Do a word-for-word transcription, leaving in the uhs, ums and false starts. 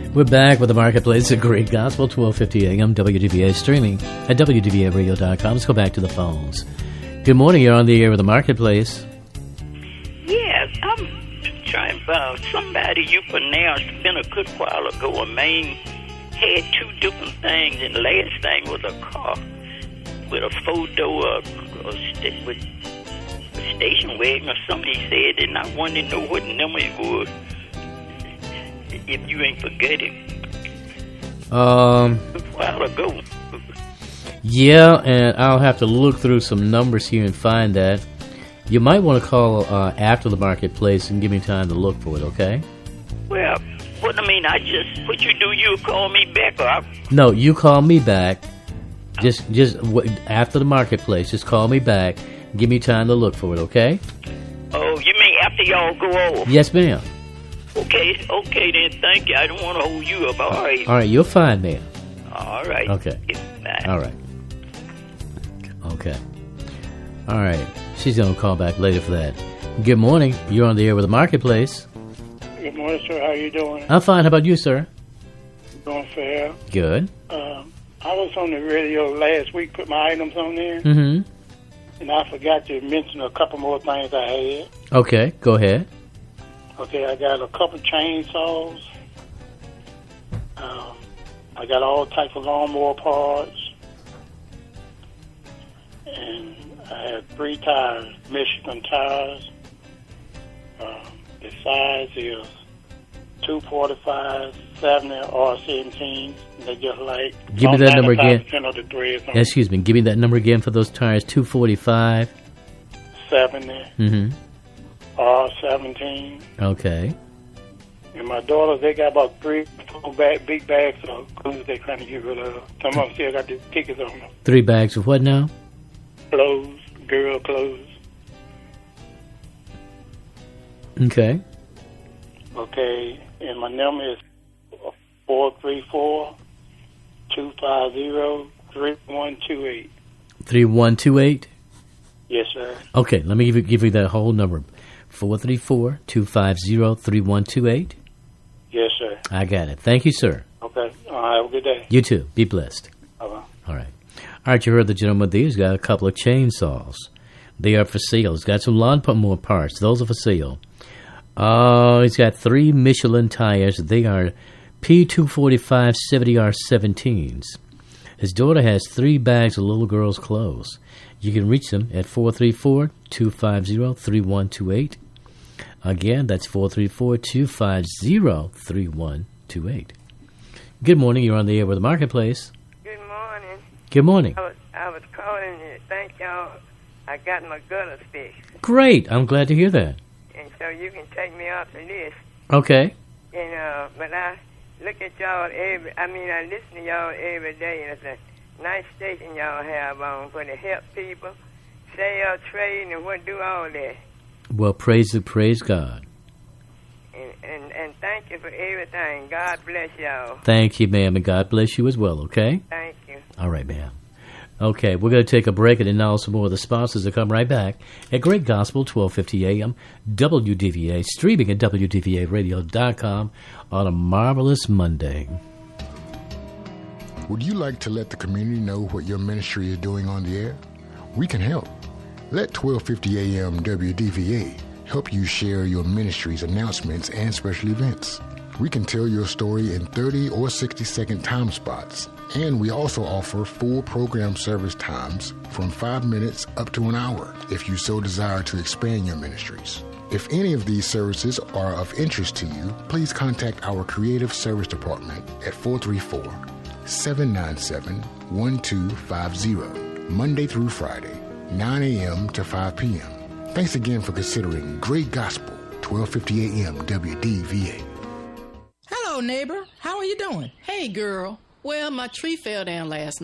We're back with the Marketplace at Great Gospel, twelve fifty a.m., W D V A, streaming at W D V A radio dot com. Let's go back to the phones. Good morning. You're on the air with the Marketplace. Yes, I'm trying to find somebody you pronounced. It's been a good while ago. A man had two different things, and the last thing was a car with a four-door uh, st- with a station wagon or something, he said, and I wanted to know what number it was. If you ain't forgetting. Um, A while ago. yeah, and I'll have to look through some numbers here and find that. You might want to call uh, after the Marketplace and give me time to look for it, okay? Well, what I mean, I just, what you do, you call me back, or I... No, you call me back. Just, just w- after the Marketplace, just call me back. Give me time to look for it, okay? Oh, you mean after y'all go off? Yes, ma'am. Okay, okay then, thank you. I don't want to hold you up. All right. All right, you're fine, ma'am. All right. Okay. Bye. All right. Okay. All right. She's going to call back later for that. Good morning. You're on the air with the Marketplace. Good morning, sir. How you doing? I'm fine. How about you, sir? Doing fair. Good. Um, I was on the radio last week, put my items on there, Mm-hmm. and I forgot to mention a couple more things I had. Okay, go ahead. Okay, I got a couple chainsaws. Um, I got all types of lawnmower parts. And I have three tires, Michigan tires. Um, the size is two forty-five, seventy, or seventeen. They just like... Give me that number again. Of the threads on Excuse me. Give me that number again for those tires. two forty-five. seventy, Mm-hmm. or seventeen. Okay. And my daughters, they got about three, four bag, big bags of clothes they're trying to get rid of. Some of them still got the tickets on them. Three bags of what now? Clothes, girl clothes. Okay. Okay, and my number is four three four, two five zero, three one two eight. three one two eight? Yes, sir. Okay, let me give you, give you that whole number. four three four, two five zero, three one two eight? Yes, sir. I got it. Thank you, sir. Okay, all right, have a good day. You too. Be blessed. Bye-bye. All right. All right, you heard the gentleman there. He's got a couple of chainsaws. They are for sale. He's got some lawnmower parts. Those are for sale. Uh, he's got three Michelin tires. They are P two forty-five seventy R seventeens. His daughter has three bags of little girls' clothes. You can reach them at four three four, two five zero, three one two eight. Again, that's four three four, two five zero, three one two eight. Good morning. You're on the air with the Marketplace. Good morning. Good morning. I was, I was calling you. Thank y'all. I got my gutters fixed. Great. I'm glad to hear that. And so you can take me off the list. Okay. And, uh, but I look at y'all every, I mean, I listen to y'all every day. And it's a nice station y'all have on for to help people, sell, trade, and what do all that. Well, praise the praise God. And, and, and thank you for everything. God bless y'all. Thank you, ma'am, and God bless you as well, okay? Thank you. All right, ma'am. Okay, we're going to take a break and now some more of the sponsors will come right back at Great Gospel, twelve fifty a.m., W D V A, streaming at W D V A radio dot com on a marvelous Monday. Would you like to let the community know what your ministry is doing on the air? We can help. Let twelve fifty a.m. W D V A help you share your ministry's announcements and special events. We can tell your story in thirty or sixty second time spots. And we also offer full program service times from five minutes up to an hour if you so desire to expand your ministries. If any of these services are of interest to you, please contact our creative service department at four three four, seven nine seven, one two five zero, Monday through Friday, nine a.m. to five p.m. Thanks again for considering Great Gospel, twelve fifty a.m. W D V A. Hello, neighbor. How are you doing? Hey, girl. Well, my tree fell down last night.